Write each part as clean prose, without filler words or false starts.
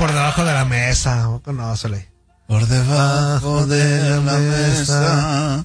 por debajo de la mesa. No, Soleil. Por debajo de la mesa.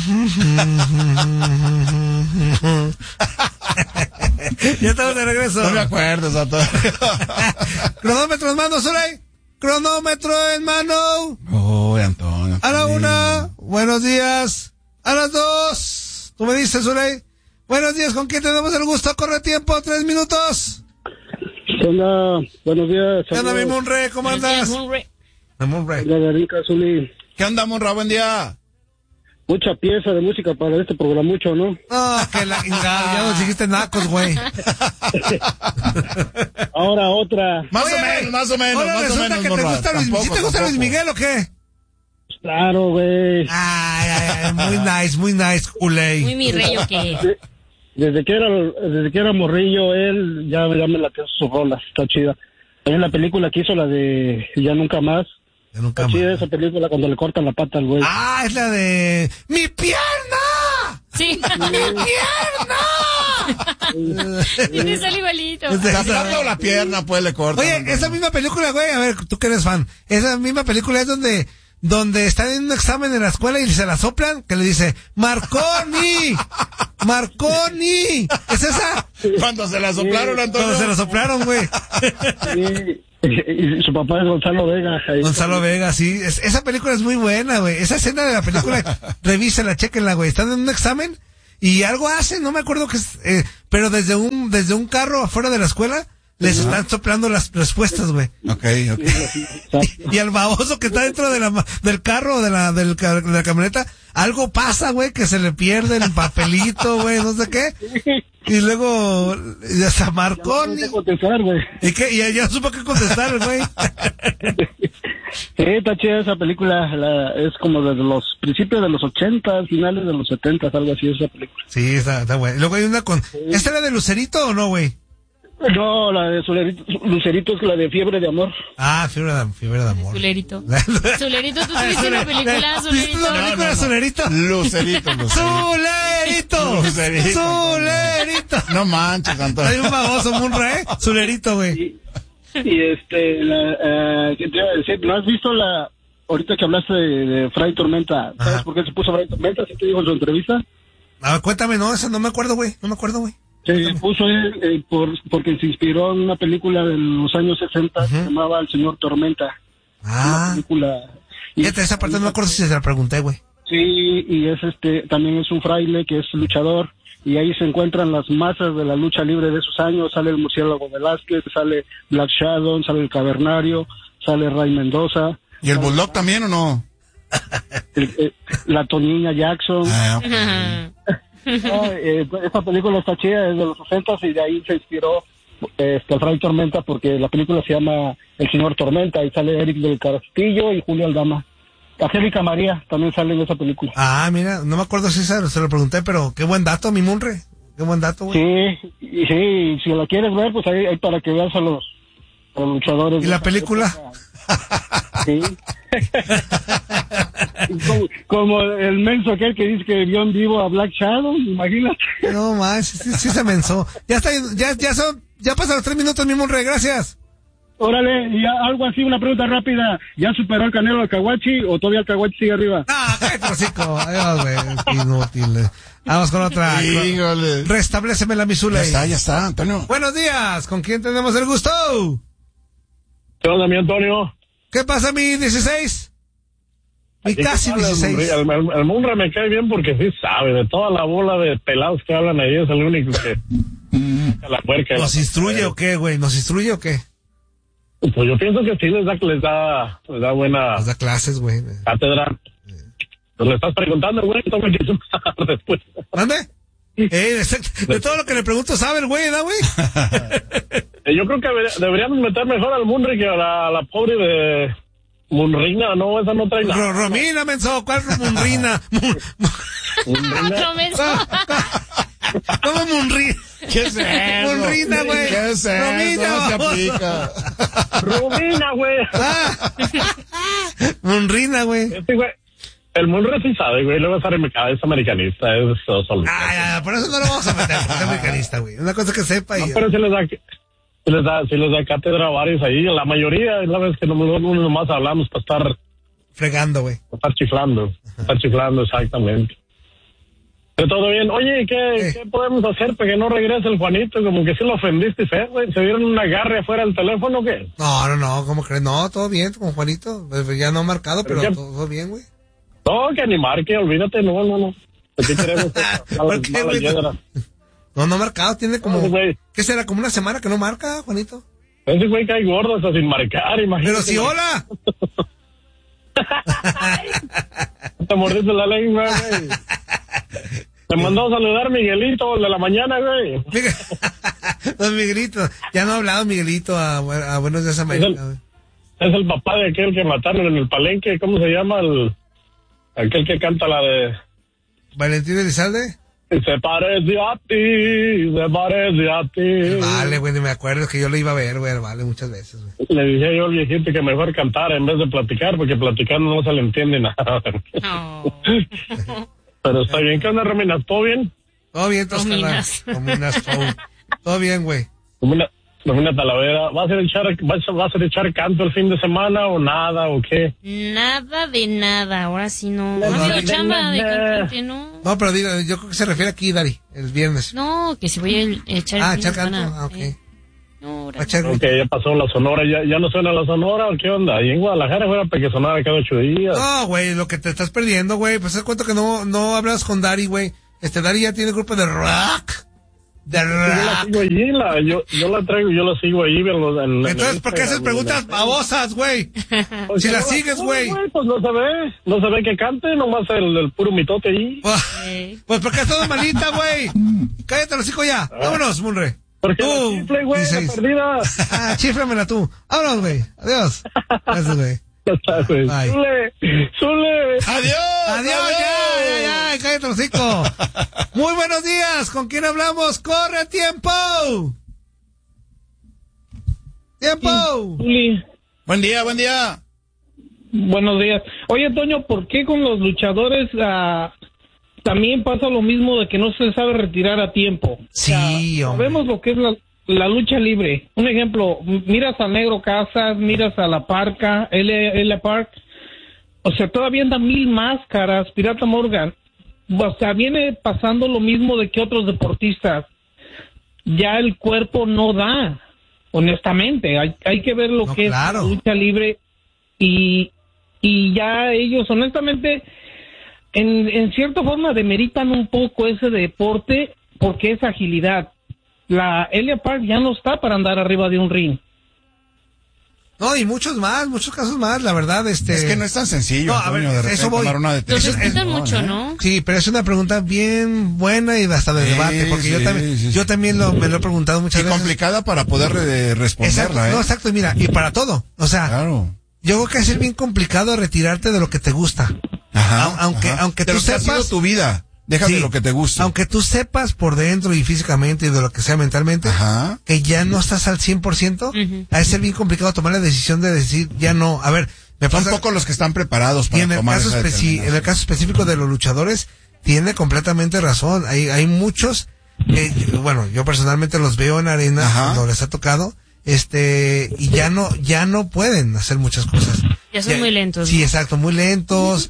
Ya estamos de regreso. No me acuerdo, Sato. Cronómetro en mano, Soleil. Cronómetro en mano. Uy, Antonio. A la 1, buenos días. A las 2, tú me dices, Soleil. Buenos días, ¿con quién tenemos el gusto? Corre tiempo, 3 minutos. ¿Qué onda? Buenos días. ¿Qué onda, mi Munre? ¿Cómo andas? Mi Munre. ¿Qué onda, Munra? Buen día. Mucha pieza de música para este programa, mucho, ¿no? No, que la ya nos dijiste nacos, güey. Ahora otra. Más o menos. Ahora resulta que te gusta Luis Miguel. ¿Sí te gusta Luis Miguel o qué? Claro, güey. Ay, muy nice, culé. Muy mi rey, ¿o qué? Desde que era morrillo, él ya me la quedó su rola, está chida. También la película que hizo, la de Ya Nunca Más. Ya nunca Está más. chida esa película cuando le cortan la pata al güey. Ah, es la de ¡Mi pierna! Sí. ¡Mi pierna! Tiene sal igualito. La pata o la pierna, pues, le cortan. Oye, esa misma película, güey, a ver, tú que eres fan, esa misma película es donde están en un examen en la escuela y se la soplan, que le dice, ¡Marconi! ¡Marconi! ¿Es esa? Cuando se la soplaron, Antonio. Cuando se la soplaron, güey. Sí. Y su papá es Gonzalo Vega. Gonzalo Vega, sí. Esa película es muy buena, güey. Esa escena de la película, revísela, chéquenla, güey. Están en un examen y algo hacen, no me acuerdo qué es, pero desde un carro afuera de la escuela, les están soplando las respuestas, güey. Ok. Y al baboso que está dentro del carro, de la camioneta, algo pasa, güey, que se le pierde el papelito, güey, no sé qué. Y luego, ya se marcó. No sé contestar, güey. Y ya supo qué contestar, güey. Sí, está chida esa película. Es como desde los principios de los 80, finales de los 70, algo así, esa película. Sí, está bueno. Y luego hay una con... ¿Esta era de Lucerito o no, güey? No, la de Lucerito es la de Fiebre de Amor. Ah, Fiebre de Amor. Zulerito. Zulerito, ¿tú tuviste una película, ¿Viste Zulerito? una película de Zulerito? ¡Zulerito! No manches, Antonio. Hay un baboso, Munra, ¿eh? Zulerito, güey. ¿qué te iba a decir? ¿No has visto ahorita que hablaste de Fray Tormenta? ¿Sabes por qué se puso Fray Tormenta? ¿Sí te dijo en su entrevista? A ver, cuéntame, no, esa no me acuerdo, güey. Se puso él porque se inspiró en una película de los años 60 que se llamaba El Señor Tormenta. Una película. Fíjate, esa parte no me acuerdo si se la pregunté, güey. Sí, y es también es un fraile que es luchador, y ahí se encuentran las masas de la lucha libre de esos años. Sale el Murciélago Velázquez, sale Black Shadow, sale el Cavernario, sale Ray Mendoza. ¿Y el Bulldog también o no? La Toñiña Jackson. Esta película está chida, es de los 60 y de ahí se inspiró el Fray Tormenta, porque la película se llama El Señor Tormenta y sale Eric del Castillo y Julio Aldama. Angélica María también sale en esa película. Ah, mira, no me acuerdo si se lo pregunté, pero qué buen dato, mi Munre. Qué buen dato, güey. Sí, y si la quieres ver, pues ahí para que veas a los luchadores. ¿Y la película? Sí. como el menso aquel que dice que vio en vivo a Black Shadow, imagínate. No más, sí se mensó. Ya pasaron los 3 minutos, mi Munre, gracias. Órale, y algo así, una pregunta rápida. ¿Ya superó el Canelo al Caguachi o todavía el Caguachi sigue arriba? Ah, cállate, hocico. Adiós, güey. Inútil. Vamos con otra. Híjole. Restabléceme mi Zule. Ya está, Antonio. Buenos días, ¿con quién tenemos el gusto? ¿Qué onda, mi Antonio? ¿Qué pasa, mi 16? Mi casi 16. El Munra me cae bien porque sí sabe, de toda la bola de pelados que hablan ahí es el único que... la puerca. ¿Nos instruye o qué, güey? Pues yo pienso que sí les da buena... Nos da clases, güey. Cátedra. Pues le estás preguntando, güey, toma que después. ¿Mande? De todo lo que le pregunto sabe el güey, ¿no, güey? Yo creo que deberíamos meter mejor al Munri que a la pobre de Munrina, no, esa no trae nada. Romina, menso, ¿cuál Munrina? Otro menso. ¿Cómo Munrina? ¿Qué es eso? Munrina, güey. ¿Qué es eso? Romina, No se vamos. aplica. Rubina, güey. Munrina, güey. Güey. El Munri sí sabe, güey, luego es americanista, es solo. Por eso no lo vamos a meter, porque es americanista, güey. Una cosa que sepa y... No, pero se les da... sí les da cátedra a varios ahí, la mayoría, es la vez que uno nomás hablamos para estar fregando, güey. Para estar chiflando, exactamente. Pero todo bien. Oye, ¿qué podemos hacer para que no regrese el Juanito? Como que sí lo ofendiste feo, güey. ¿Se dieron un agarre afuera del teléfono o qué? No, ¿cómo crees? No, todo bien con Juanito. Ya no ha marcado, pero todo bien, güey. No, que ni marque, olvídate, no. ¿Qué queremos? ¿Por qué, güey? No ha marcado, tiene como... No, ¿qué será? ¿Como una semana que no marca, Juanito? Ese güey cae gordo hasta sin marcar, imagínate. Pero si hola. Te mordiste la lengua, güey. Te mandó a saludar Miguelito, el de la mañana, güey. Don Miguelito. Ya no ha hablado Miguelito a Buenos Días América, güey. Es el papá de aquel que mataron en el Palenque. ¿Cómo se llama? Aquel que canta la de... ¿Valentín Elizalde? Se parece a ti. Vale, güey, ni me acuerdo, que yo lo iba a ver, güey, vale, muchas veces, güey. Le dije yo al viejito que mejor cantara en vez de platicar, porque platicando no se le entiende nada. Oh. Pero está bien. ¿Qué onda, Rominas? ¿Todo bien? Todo bien, Toscana. Todo bien, güey. Romina Talavera, ¿vas a echar canto el fin de semana o nada o qué? Nada de nada, ahora sí no. No ha habido chamba de cantante, ¿no? No, pero diga, yo creo que se refiere aquí, Dari, el viernes. No, que si voy a echar echar canto, ok. No, ok, ya pasó la Sonora, ya no suena la Sonora, ¿o qué onda? Y en Guadalajara fuera para que sonara cada 8 días. No, güey, lo que te estás perdiendo, güey, pues te das cuenta que no hablas con Dari, güey. Dari ya tiene grupo de rock. Yo la sigo allí, yo la traigo, yo la sigo ahí. Entonces, ¿por qué haces preguntas babosas, güey? Si la sigues, güey. Pues no se ve que cante, nomás el puro mitote ahí. Pues porque es todo malita, güey. Cállate los hijos ya. Vámonos, Munre. Porque la chifle, güey, la perdida. Chiflamela tú. Vámonos, güey. Adiós. Gracias, güey. Zule. Adiós, ya, cállate los hijos. Muy buenos días, ¿con quién hablamos? ¡Corre, tiempo! ¡Tiempo! Buen día. Buenos días. Oye, Toño, ¿por qué con los luchadores también pasa lo mismo de que no se sabe retirar a tiempo? Sí, hombre. Sabemos lo que es la lucha libre. Un ejemplo, miras a Negro Casas, miras a La Parca, L. Park. O sea, todavía andan 1000 máscaras, Pirata Morgan. O sea, viene pasando lo mismo de que otros deportistas. Ya el cuerpo no da, honestamente. Hay que ver lo que es la lucha libre y ya ellos, honestamente, en cierta forma demeritan un poco ese deporte porque es agilidad. La Elia Park ya no está para andar arriba de un ring. No, y muchos casos más, la verdad, Es que no es tan sencillo, no, a ver, Antonio, de eso voy. tomar una detención. Los respetan mucho, ¿no? Sí, pero es una pregunta bien buena y hasta de debate, porque yo también me lo he preguntado muchas veces. Y complicada para poder responderla, No, exacto, y mira, y para todo, o sea, claro. Yo creo que es bien complicado retirarte de lo que te gusta. Ajá. Aunque de tú lo que ha sido sepas tu vida. Déjame lo que te gusta. Aunque tú sepas por dentro y físicamente y de lo que sea mentalmente, que ya no estás al 100%, ha de ser bien complicado tomar la decisión de decir, ya no, a ver, Son pocos los que están preparados para tomar esa determinación. En el caso específico de los luchadores, tiene completamente razón. Hay muchos, bueno, yo personalmente los veo en arena, cuando les ha tocado, y ya no pueden hacer muchas cosas. Ya son muy lentos. Sí, exacto, muy lentos,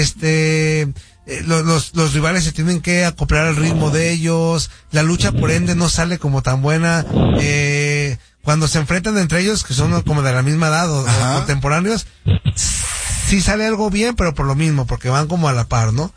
los rivales se tienen que acoplar al ritmo de ellos, la lucha por ende no sale como tan buena, cuando se enfrentan entre ellos, que son como de la misma edad o contemporáneos, sí sale algo bien, pero por lo mismo, porque van como a la par, ¿no?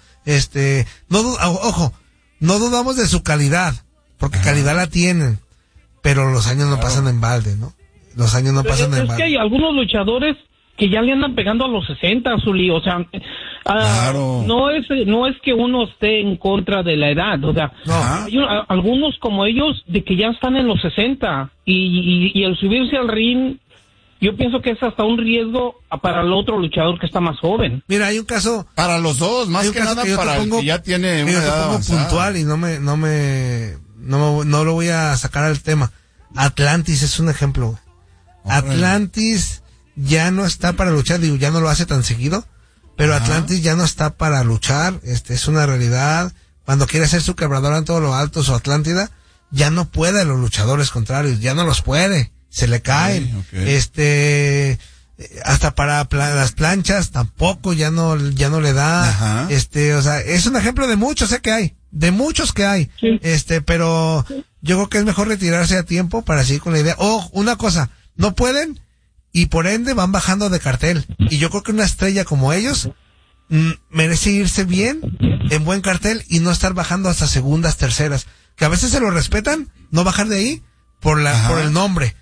No dudamos de su calidad, porque calidad la tienen, pero los años no pasan en balde, ¿no? Los años no pasan en balde. Es que hay algunos luchadores que ya le andan pegando a los 60, Zuli, o sea, no es que uno esté en contra de la edad, o sea, hay algunos como ellos de que ya están en los 60 y el subirse al ring, yo pienso que es hasta un riesgo para el otro luchador que está más joven. Mira, hay un caso para los dos, más que nada para el que ya tiene una edad avanzada. Puntual y no lo voy a sacar al tema. Atlantis es un ejemplo, güey. Atlantis ya no está para luchar, digo, ya no lo hace tan seguido, pero Atlantis ya no está para luchar, es una realidad. Cuando quiere hacer su quebradora en todo lo alto, su Atlántida, ya no puede a los luchadores contrarios, ya no los puede, se le caen. Okay. Hasta para las planchas tampoco ya no le da. Ajá. O sea, es un ejemplo de muchos, que hay, Sí. Pero yo creo que es mejor retirarse a tiempo para seguir con la idea. Una cosa, no pueden y por ende van bajando de cartel. Y yo creo que una estrella como ellos merece irse bien, en buen cartel y no estar bajando hasta segundas, terceras. Que a veces se lo respetan, no bajar de ahí por el nombre.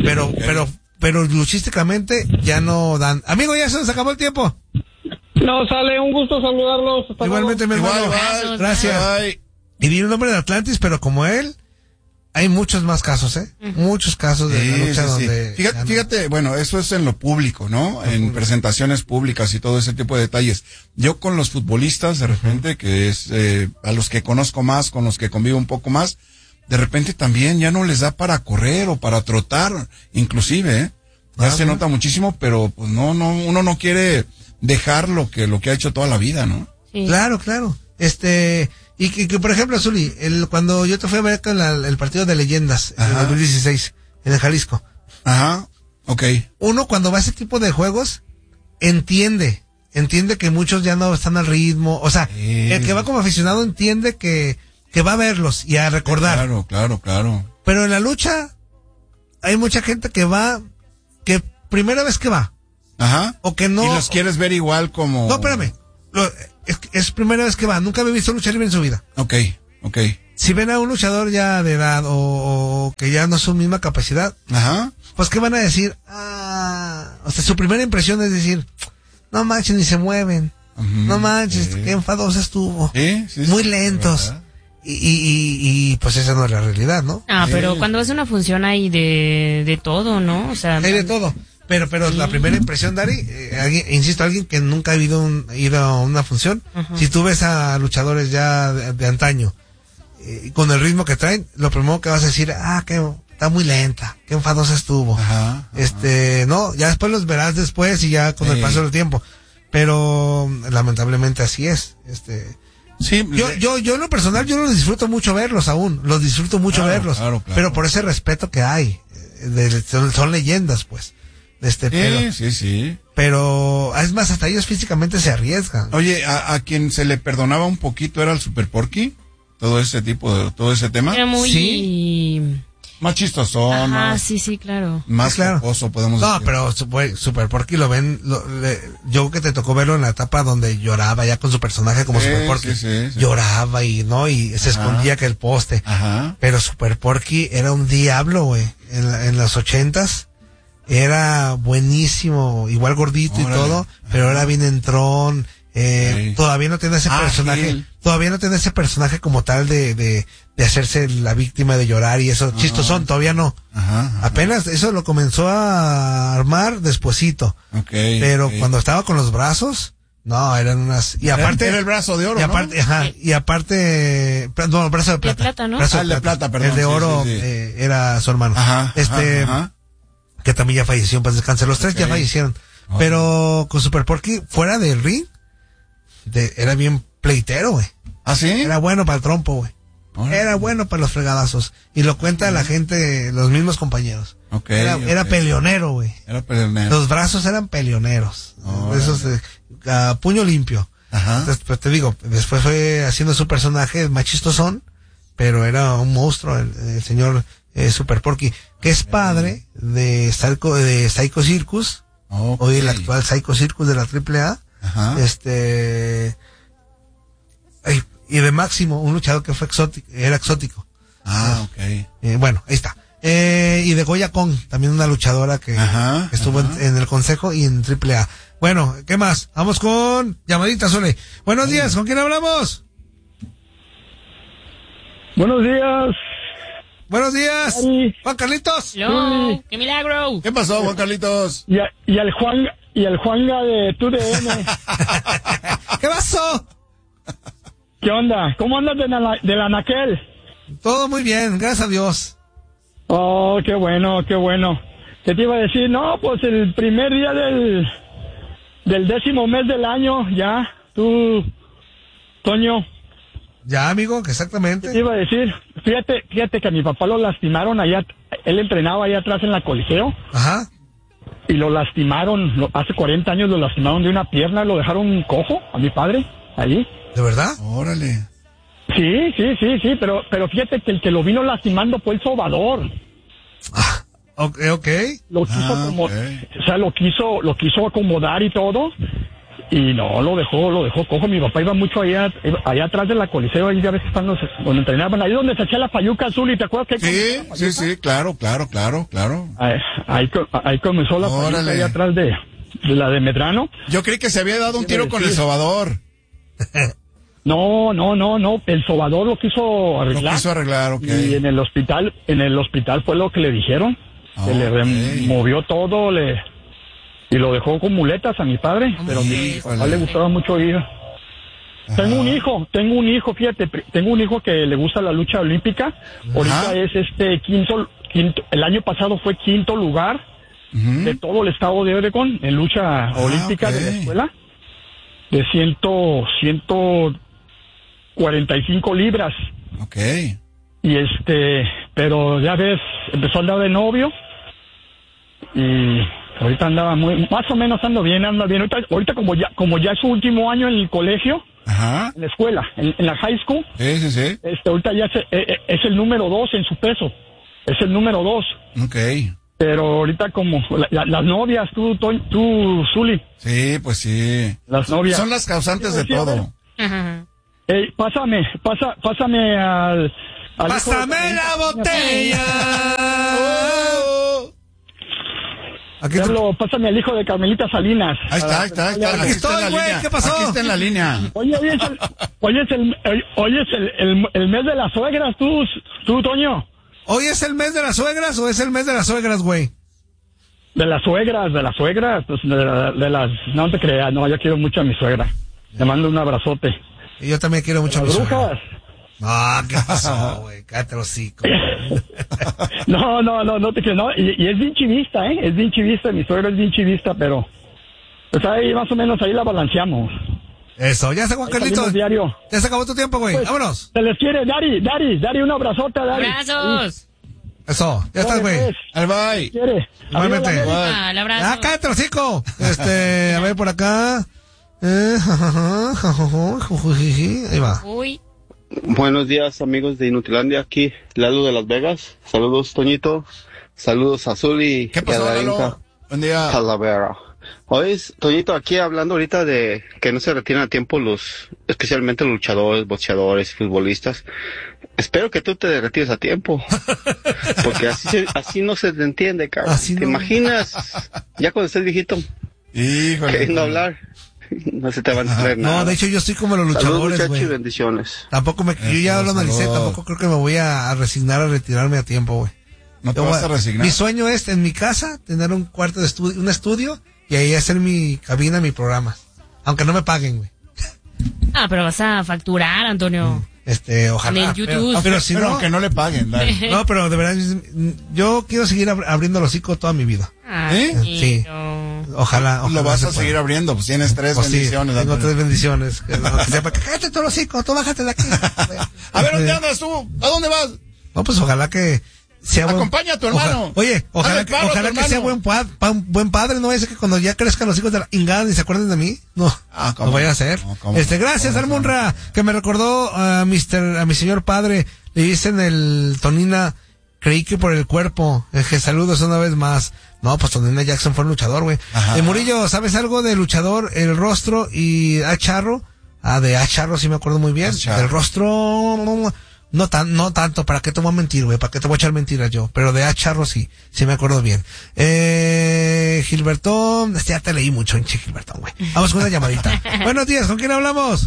Pero luchísticamente ya no dan. Amigo, ya se nos acabó el tiempo. No, sale, un gusto saludarlos. Hasta Igualmente, mi hermano. Igual. Gracias. Bye. Y di un nombre de Atlantis, pero como él, hay muchos más casos, muchos casos de la lucha donde... Fíjate, bueno, eso es en lo público, ¿no? En presentaciones públicas y todo ese tipo de detalles. Yo con los futbolistas, de repente, que es a los que conozco más, con los que convivo un poco más, de repente también ya no les da para correr o para trotar, inclusive, ya se nota muchísimo, pero pues no, uno no quiere dejar lo que ha hecho toda la vida, ¿no? Sí. Claro. Y que por ejemplo, Zuli, cuando yo te fui a ver con el partido de leyendas, en el 2016, en el Jalisco. Ajá, okay. Uno cuando va a ese tipo de juegos, entiende que muchos ya no están al ritmo, o sea, el que va como aficionado entiende que va a verlos y a recordar. Claro. Pero en la lucha, hay mucha gente que primera vez que va. Ajá. O que no. Y los quieres ver igual como... No, espérame. Es primera vez que va. Nunca había visto luchar libre en su vida. Ok. Si ven a un luchador ya de edad o que ya no es su misma capacidad, Ajá. pues ¿qué van a decir? O sea, su primera impresión es decir, no manches, ni se mueven. No manches, qué enfadosa estuvo. Sí, muy lentos. Y pues esa no es la realidad, ¿no? Pero cuando ves una función hay de todo, ¿no? O sea, hay de todo. Pero la primera impresión, Dari, alguien que nunca ha ido a una función, si tú ves a luchadores ya de antaño, con el ritmo que traen, lo primero que vas a decir, que está muy lenta, qué enfadosa estuvo. Ajá. No, ya después los verás después y ya con el paso del tiempo. Pero lamentablemente así es. Sí, yo en lo personal, yo los disfruto mucho verlos aún, verlos. Claro. Pero por ese respeto que hay, son leyendas, pues. Sí. Pero es más, hasta ellos físicamente se arriesgan. Oye, a quien se le perdonaba un poquito era el Super Porky, todo ese tema. Era muy... Más chistosón. Sí, claro. Más jocoso, podemos decir. No, pero Super Porky yo creo que te tocó verlo en la etapa donde lloraba ya con su personaje como Super Porky. Sí. Lloraba y se escondía que el poste. Ajá. Pero Super Porky era un diablo, güey. En los 80s. Era buenísimo, igual gordito y todo, pero era bien entrón, todavía no tiene ese personaje como tal de hacerse la víctima de llorar y eso, chistosón, todavía no. Apenas eso lo comenzó a armar despuesito. Pero cuando estaba con los brazos, no, eran unas, y aparte era el brazo de oro, y aparte, y aparte, no, el brazo de plata. De plata, ¿no? Brazo de plata, perdón. El de oro, era su hermano. Que también ya falleció, en paz descanse. Los tres ya fallecieron. Pero con Super Porky, fuera del ring, era bien pleitero, güey. ¿Ah, sí? Era bueno para el trompo, güey. Era bueno para los fregadazos. Y lo cuenta la gente, los mismos compañeros. Era peleonero, güey. Era peleonero. Los brazos eran peleoneros. Esos a puño limpio. Entonces, pues te digo, después fue haciendo su personaje más chistosón, pero era un monstruo el señor Super Porky, que es padre de Psycho Circus, hoy el actual Psycho Circus de la AAA, y de Máximo, un luchador que era exótico. Bueno, ahí está. Y de Goya Kong, también una luchadora que estuvo en el consejo y en AAA. Bueno, ¿qué más? Vamos con llamadita, Sole. Buenos días, ¿con quién hablamos? Buenos días. Buenos días, Ay. Juan Carlitos. ¡No! ¡Qué milagro! ¿Qué pasó, Juan Carlitos? Y el Juanga de TUDN. ¿Qué pasó? ¿Qué onda? ¿Cómo andas de la Anaquel? Todo muy bien, gracias a Dios. Oh, qué bueno. ¿Qué te iba a decir? No, pues el primer día del 10º mes del año, ya, tú, Toño, Ya, amigo, exactamente. ¿Qué te iba a decir? Fíjate que a mi papá lo lastimaron allá, él entrenaba allá atrás en la Coliseo. Ajá. Y lo lastimaron, hace 40 años lo lastimaron de una pierna, lo dejaron cojo a mi padre, allí. ¿De verdad? Órale. Sí, pero fíjate que el que lo vino lastimando fue el sobador. Ok. Lo quiso ok. o sea, lo quiso acomodar y todo. Y no, lo dejó cojo. Mi papá iba mucho allá atrás de la Coliseo, ahí ya ves que están donde entrenaban, ahí donde se hacía la fayuca azul, ¿y te acuerdas que? Sí, claro. Ahí comenzó la fayuca, Órale. ahí atrás de la de Medrano. Yo creí que se había dado un tiro con el sobador. No, el sobador lo quiso arreglar. Lo quiso arreglar, ok. Y en el hospital fue lo que le dijeron. Se le removió todo, y lo dejó con muletas a mi padre, pero a mi papá le gustaba mucho ir. Ajá. Tengo un hijo, fíjate, tengo un hijo que le gusta la lucha olímpica. Ahorita es quinto, el año pasado fue quinto lugar de todo el estado de Oregon en lucha olímpica de la escuela, de 145 libras. Ok. Y pero ya ves, empezó a andar de novio y ahorita andaba más o menos anda bien. Ahorita como ya es su último año en el colegio, Ajá. en la escuela, en la high school. Sí. Ahorita ya es el número 2 en su peso. Es el número 2. Ok. Pero ahorita como las novias, tú, Zuli. Sí, pues sí. Las novias. Son las causantes de todo. Ajá. Pásame al ¡Pásame la botella! Pásame al hijo de Carmelita Salinas. Ahí está. Aquí estoy, güey, ¿qué pasó? Aquí está en la línea. Hoy es el mes de las suegras, tú, Toño. ¿Hoy es el mes de las suegras o es el mes de las suegras, güey? De las suegras, pues de las, no te creas, no, yo quiero mucho a mi suegra. Le mando un abrazote. Y yo también quiero mucho a mi Las suegra. brujas. No, ¿qué pasó, güey? Cállate los hocico. No te creas, no, y es bien chivista, es bien chivista, mi suegra es bien chivista, pero pues ahí más o menos ahí la balanceamos. Eso, ya se Juan Carlitos. Diario. Ya se acabó tu tiempo, güey. Pues, vámonos. Se les quiere, Dari, un abrazote a Dari. ¡Abrazos! Eso, ya estás, güey. Al bye. ¿Quiere? Igualmente. El abrazo. Ah, cállate los hocico. A ver por acá. Ahí va. Uy. Buenos días, amigos de Inutilandia, aquí Lalo de Las Vegas. Saludos, Toñito. Saludos a Zuli. ¿Qué pasó, Lalo? Buen día. Calavera. Oye, Toñito, aquí hablando ahorita de que no se retiran a tiempo especialmente los luchadores, boxeadores, futbolistas. Espero que tú te retires a tiempo. Porque así no se te entiende, cabrón. ¿Te imaginas? Ya cuando estés viejito, Híjole. queriendo hablar, no se te va a entender nada. No, de hecho yo estoy como los luchadores, Saludos, güey. muchachos, y bendiciones. Tampoco yo ya lo analicé, tampoco creo que me voy a resignar a retirarme a tiempo, güey. No te vas a resignar. Mi sueño es en mi casa tener un cuarto de estudio, un estudio y ahí hacer mi cabina, mi programa. Aunque no me paguen, güey. Ah, pero vas a facturar, Antonio. Ojalá. En el YouTube. Pero si no, aunque no le paguen, dale. no, pero de verdad, yo quiero seguir abriendo el hocico toda mi vida. Ay, Sí. no. Ojalá Lo vas se a pueda. seguir abriendo, pues tienes 3 Pues sí, bendiciones. tengo Antonio. 3 bendiciones. Que sepa que cállate todo el hocico, tú bájate de aquí. A ver, ¿dónde andas tú? ¿A dónde vas? No, pues ojalá que sea Acompaña a tu hermano. Ojalá Hazle paro a tu que sea hermano. buen padre, no es que cuando ya crezcan los hijos de la ingada y se acuerden de mí, no ¿cómo? vaya a ser. No, ¿cómo? Gracias, ¿Cómo? Almunra, que me recordó a mi señor padre, le dicen el Tonina, creí que por el cuerpo, que saludos una vez más. No, pues Tonina Jackson fue un luchador, güey. Murillo, ¿sabes algo de luchador, el rostro y A Charro? De A Charro sí me acuerdo muy bien. El rostro, no tanto, ¿para qué te voy a mentir, güey? ¿Para qué te voy a echar mentiras yo? Pero de A Charro sí me acuerdo bien. Gilbertón, ya te leí mucho, hinche Gilbertón, güey. Vamos con una llamadita. Buenos días, ¿con quién hablamos?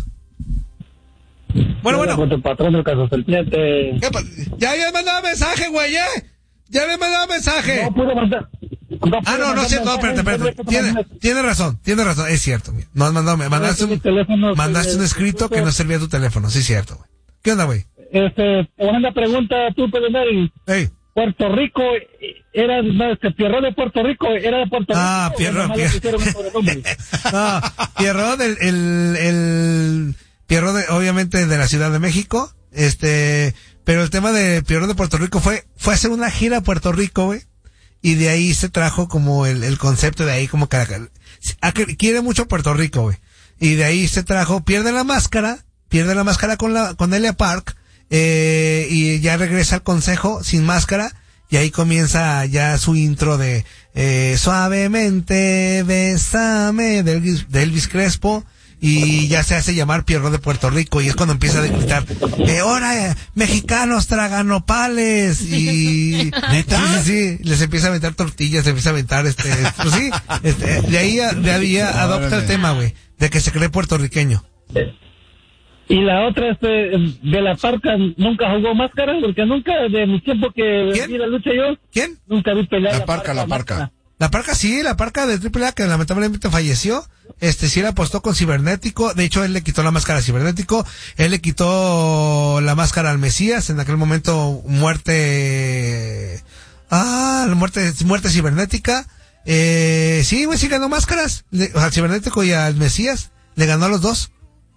Bueno. Con tu patrón del cazaserpiente. Ya habías mandado mensaje, güey, Ya habías mandado mensaje. No pude mandar. No es cierto, no, espérate. Tienes razón, es cierto. Mira. No has mandado, mandaste un escrito que no servía tu teléfono, sí es cierto, güey. ¿Qué onda, güey? Una pregunta, tú, Pedro. Hey. Puerto Rico, Pierrot de Puerto Rico, era de Puerto Rico. Pierrot, Pierrot obviamente de la Ciudad de México, pero el tema de Pierrot de Puerto Rico fue hacer una gira a Puerto Rico, güey, y de ahí se trajo como el concepto de ahí como que quiere mucho Puerto Rico, güey, y de ahí se trajo pierde la máscara con Elia Park, y ya regresa al consejo sin máscara, y ahí comienza ya su intro de Suavemente Bésame de Elvis Crespo, y ya se hace llamar Pierrot de Puerto Rico, y es cuando empieza a gritar ahora mexicanos traganopales, y ¿neta? Sí, les empieza a aventar tortillas, les empieza a aventar pues sí, de ahí adopta el tema, güey, de que se cree puertorriqueño. Y la otra, de la Parca, nunca jugó máscara, porque nunca, de mi tiempo que vi la lucha yo. ¿Quién? Nunca vi pelear. La Parca. La Parca sí, la Parca de AAA, que lamentablemente falleció. Sí le apostó con Cibernético. De hecho, él le quitó la máscara a Cibernético. Él le quitó la máscara al Mesías. En aquel momento, muerte cibernética. Sí, güey, sí ganó máscaras. Al Cibernético y al Mesías. Le ganó a los dos.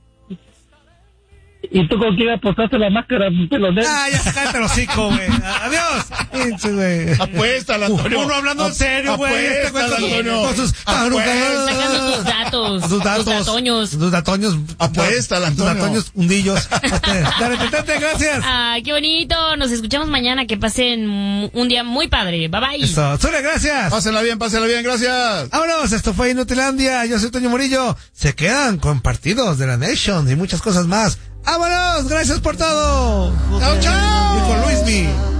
¿Y tú con quién apostaste la máscara, pelonero? Ya cállate el hocico, güey. Adiós. Güey. Apuéstala, Antonio. Uno hablando en serio, güey. Apuéstala, Antonio. Con sus sacando tus datos. Tus datoños. Apuéstala, Antonio. Tus datoños hundillos. Dale, gracias. Ay, qué bonito. Nos escuchamos mañana. Que pasen un día muy padre. Bye bye. Eso. Zule, gracias. Pásenla bien, gracias. Vámonos, esto fue Inutilandia. Yo soy Toño Murillo. Se quedan con partidos de la Nation y muchas cosas más. ¡Vámonos! ¡Gracias por todo! ¡Chao, chao! Y con Luismi.